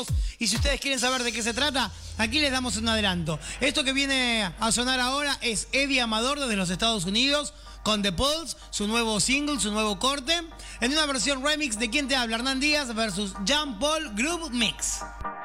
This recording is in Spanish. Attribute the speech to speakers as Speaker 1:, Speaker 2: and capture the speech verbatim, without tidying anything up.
Speaker 1: Y si ustedes quieren saber de qué se trata, aquí les damos un adelanto. Esto que viene a sonar ahora es Eddie Amador desde los Estados Unidos con The Pulse, su nuevo single, su nuevo corte, en una versión remix de Quien Te Habla, Hernán Díaz versus Jean Paul Groove Mix.